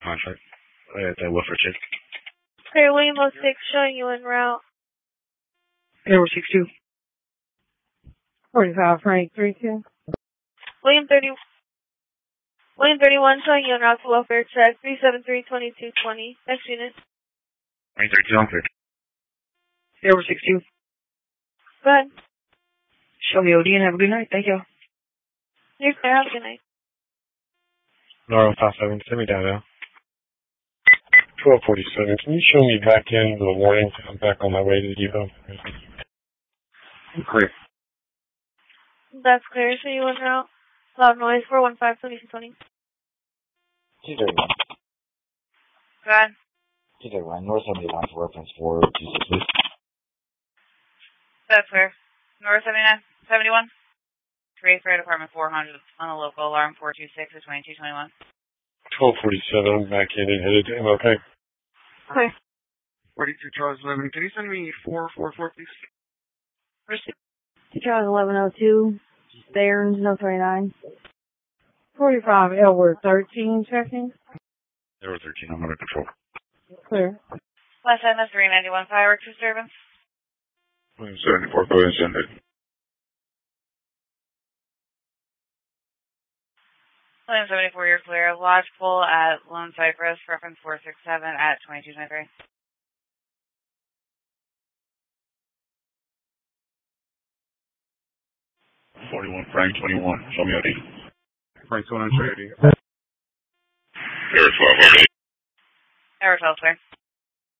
contract at the Wilford Chick. Clear William 06 showing you en route. Airway 62. 45 Frank 32. William 31 showing you en route to welfare check 373-2220. Next unit. Frank 32 on clear. Airway 62. Go ahead. Show me OD and have a good night. Thank you. You're clear. Have a good night. Nora 57, send me down now. 1247, can you show me back in the morning? I'm back on my way to the depot. I'm clear. That's clear. So you en route. Loud noise 415-2220. TJ1. Go ahead. TJ1, North 71 for reference 426, please. That's clear. North 71. Create Fire Department 400 on a local alarm 426 to 2221. 1247, I'm back in and headed to MLK. Clear. 42 Charles 11, can you send me 444, please? Charles 1102, Stearns, no 29. 45 Elwood 13 checking. There 13, I'm under control. Clear. Last time, that's 391 fireworks disturbance. 74, go ahead and send it. William 74, you're clear. Lodge pull at Lone Cypress, reference 467 at 2223. Frank 21, show me OD. Frank 21, show me OD. Air 12, OD. Air 12, clear.